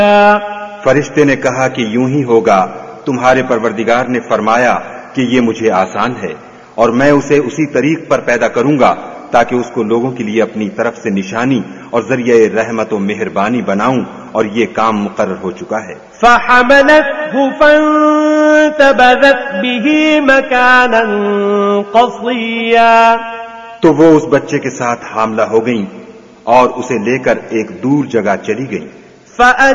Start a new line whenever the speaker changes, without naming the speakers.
फरिश्ते ने कहा कि यूं ही होगा, तुम्हारे परवरदिगार ने फरमाया कि ये मुझे आसान है और मैं उसे उसी तरीक पर पैदा करूंगा ताकि उसको लोगों के लिए अपनी तरफ से निशानी और जरिए रहमत और मेहरबानी बनाऊं, और ये काम मुकर्रर हो चुका है।
फहमलतहु फंतबज़त बिही मकानन क़सिया,
तो वो उस बच्चे के साथ हामला हो गईं और उसे लेकर एक दूर जगह चली गईं।